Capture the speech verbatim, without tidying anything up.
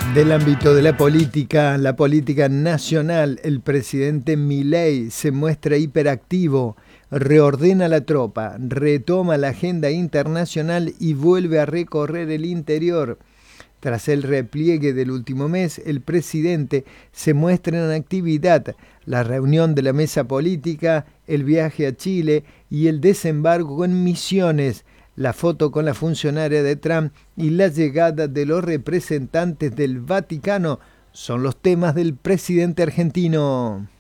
Del ámbito de la política, la política nacional, el presidente Milei se muestra hiperactivo, reordena la tropa, retoma la agenda internacional y vuelve a recorrer el interior. Tras el repliegue del último mes, el presidente se muestra en actividad. La reunión de la mesa política, el viaje a Chile y el desembarco en Misiones, la foto con la funcionaria de Trump y la llegada de los representantes del Vaticano son los temas del presidente argentino.